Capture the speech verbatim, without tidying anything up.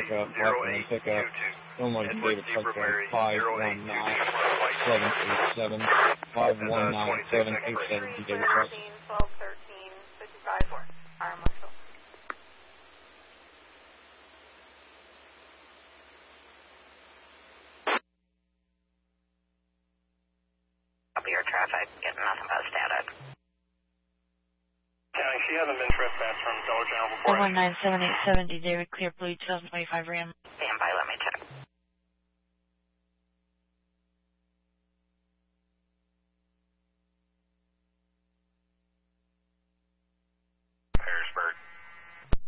pickup, left-hand pickup, Illinois David Touchdown, five one nine seven eight seven, five one nine seven eight seven, D David Touchdown. twelve thirteen fifty-five, Fire Marshal. Copy your traffic, getting nothing but static. County, she hasn't been trespassed from Dollar General before. four one nine seven eight seven, D David, clear blue, twenty twenty-five Ram. Stand by, let me check.